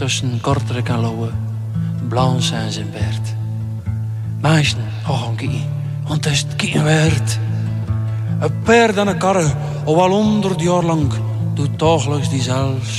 tussen Kortrijk en Lauwe, Blanche en zijn baard. Meisje, gaan kijken, want het is het kijken waard. Een paard en een karre, al wel 100 jaar lang, doet dagelijks diezelfde